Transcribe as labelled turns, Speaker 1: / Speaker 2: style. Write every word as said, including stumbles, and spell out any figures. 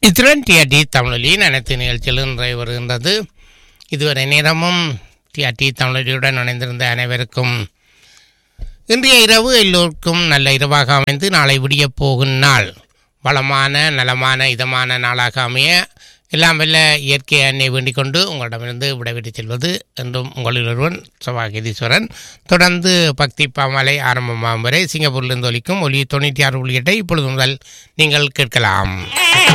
Speaker 1: இத்துடன் டிஆர்டி தமிழொலியின் அனைத்து நிகழ்ச்சிகளும் நிறைவு வருகின்றது. இதுவரை நேரமும் டிஆர்டி தமிழொலியுடன் இணைந்திருந்த அனைவருக்கும் இன்றைய இரவு எல்லோருக்கும் நல்ல இரவாக அமைந்து நாளை விடிய போகும் நாள் வளமான நலமான இதமான நாளாக அமைய எல்லாம் வல்ல இயற்கை அன்னை வேண்டிக் கொண்டு உங்களிடமிருந்து விடைபெற்று செல்வது என்றும் உங்களில் ஒருவன் சபாகதீஸ்வரன். தொடர்ந்து பக்தி பாமாலை ஆரம்பமாகும் வரை சிங்கப்பூரிலிருந்து ஒலிக்கும் ஒலி தொண்ணூற்றி ஆறு புள்ளி எட்டை இப்பொழுது முதல் நீங்கள் கேட்கலாம்.